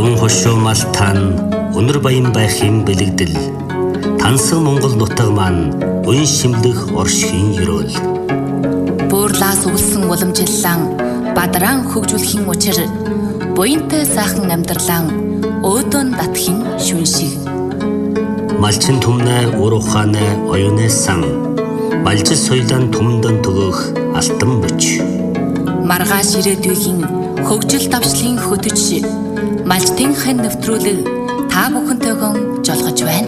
даван хошуу малтаан өнөр баян байхын бэлэгдэл тансан Монгол нутаг маань уян шимлэх оршхийн ёроол буурлаас өвлсөн уламжлалан бадран хөгжүүлэхийн учир буянтай сайхан амьдралан өөдөн татхийн шүн шиг малчин түмнэ ур ухаанэ оюунэ сан малжил соёлын түмдэн төгөх алтан бүч маргааш ирээдүйн хөгжил давшлын хөтөч малчтын хэн нэвтрүүлэг та бүхэнтэйгэн жолгож байна.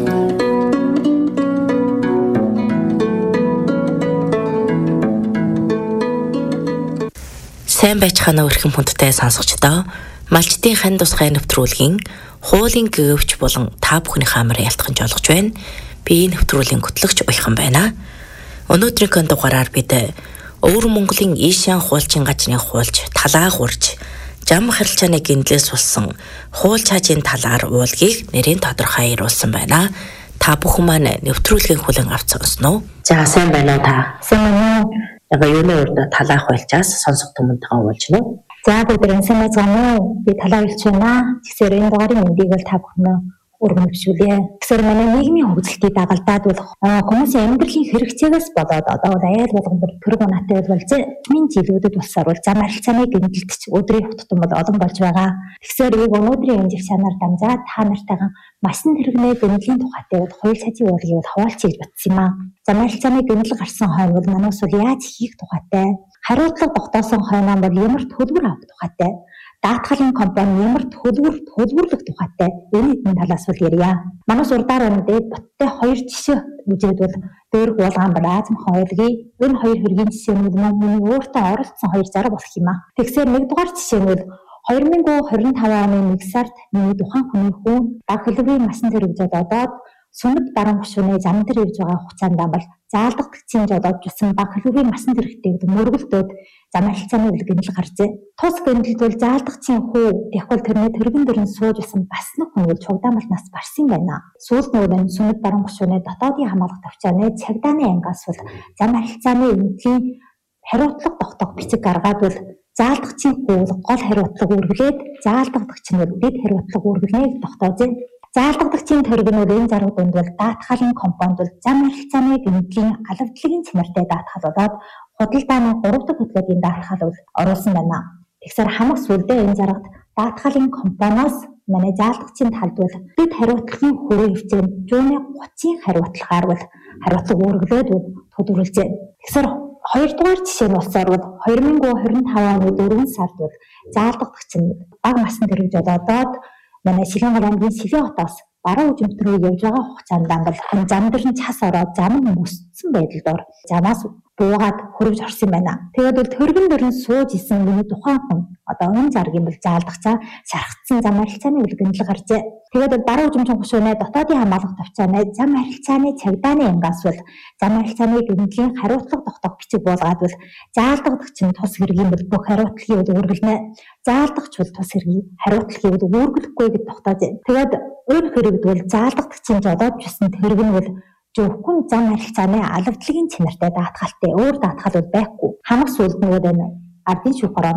Сайн байцгаана өрхөн хүндтэй сонсогчдоо малчтын хэн тусгай нэвтрүүлгийн хуулийн гэгвч болон та бүхний хамаар ялтхан жолгож байна. Би нэвтрүүлгийн хөтлөгч Уйхан байна. Өнөөдрийн дугаараар бид Өвөр Монголын Ийшан хуулчин гажны хуулж талаа хурж зам харилцааны гиндлээс болсон хууль цаажийн талаар уулгийг нэрийн тодорхой яриулсан байна. Та бүхэн маань нэвтрүүлгийн хүлэн авч сонсноо. За сайн байна уу та? Сайн байна уу? Яг юуны урд талаа хуульчаас сонсох түмэнтэйгээ уулж байна уу? За бүгд сайн байна уу? Би талаа хуульч байна. Тэгэхээр энэ дугаарыг мэндийг бол та бүхэн өргөнөвшүүлье. Тэгэхээр манай нийгмийн хөгжилтийг дагалдаад бол хүмүүсийн амьдралын хэрэгцээгээс болоод одоо аял болгон төрөг унаатай бол зэмийн жилүүдэд болсоор бол зам харилцааны гэмтэлтч өдрийн хутдан бол олон болж байгаа. Тэгэхээр яг өнөөдрийн энэ жигсаанаар дамжаад та нартайгаа масан тэрэгнээ гэмтлийн тухайтай бол хоёул цаазын уулгийг бол хаваалцъя гэж батсан юм аа. Зам харилцааны гэмтэл гарсан хойно бол манайс бол яаж хийх тухайтай, хариуцлага тогтоосон хойно бол ямар төлбөр авах тухайтай, даатгалын компани ямар төлбөрлөх тухайтай энэ хэдэн талаас бол ярья. Манайс урдаар өнөдөө боттой хоёр жишээ үзээд бол дөөрх уулгаан баазм хоёргийн энэ хоёр хэргийн жишээ нь миний өөртөө оролцсон хоёр зараг болох юм аа. Тэгэхээр нэг дугаар жишээ нь 2025 оны 1 сард миний тухайн хүний хүн баг хэлбэрийн масан зэрэгжээд одоод сүнэт баруун гүшүүний зам дээр ирж байгаа хугацаанд бол заалдагдчихсан жолоод жусан баг хэлбэрийн масан зэрэгтэйг мөргөлдөөд зам харилцааны гэмтэл гарчээ. Тус гэмтэлд бол заалдагдсан хүү тэгвэл тэрний тэрэгэн дөрөн сууж исэн бас нэг хүн бол чугдаамалнаас барсан байна. Сүүлд нь сүнэт баруун гүшүүний дотоодын хамгаалах тавчааны цагдааны ангаас бол зам харилцааны гэмтлийн хариуцлага тогтоох бичиг гаргаад бол заалдагдсан хүү гол хариуцлага үргэлээд заалдагдагч нь дэд хариуцлага үргэлнэ гэж тогтоожээ. Заалдагдагчийн төрөг нь энэ заргууд бол даатгалын компанид бол зам харилцааны гэмтлийн алавдлагын цэмэртэй даатгалуулаад худалдааны 3 дахь хөтөлбөрийн даатгал оруулсан байна. Тэгэхээр хамаг сүлдээ энэ заргад даатгалын компаниас манай заалдагчийн талд бол дэд хариуцлагын хүрээ хэмжээнд жууны 30-ийн хариуцлагаар бол хариуцлага үргэлээд төлөвлөжээ. Тэгэхээр хоёрдугаар жишээ нь болохоор 2025 оны 4 сард бол заалдагч нь баг масан тэрэгж одоод манай Шилэнгол аймгийн Сэвэн хотоос баруун үзэмт рүү явж байгаа хугацаанд бол зам дээр нь цас ороод зам нь мөссөн байдалд замаас буугаад хөрвж орсон байна. Тэгээд бол төргөн дөрөн сууж исэн миний тухайн хүн одоо энэ заргийн бол заалдагчаа шархацсан зам харилцааны гэмтэл гарчээ. Тэгээд бол баруун үзэмтийн гүшүүнээ дотоодын хамгаалах тавчааны зам харилцааны цагдааны ангаас бол зам харилцааны гэмтлийн хариуцлага тогтоох бичиг буулгаад бол заалдагдагч нь тус хэргийн бол бүх хариуцлагыг үргэлнэ. Заалдагч бол тус хэргийн хариуцлагыг үргэлэхгүй гэж тогтоожээ. Тэгээд өөр хэрэгд бол заалдагдагчийн жолоод бишсэн тэрэг нь бол зөвхөн зам харилцааны алавдлагын цэнэртэй даатгалтай өөр даатгал бол байхгүй. Хамаг сүлд нөгөө ардын шүүх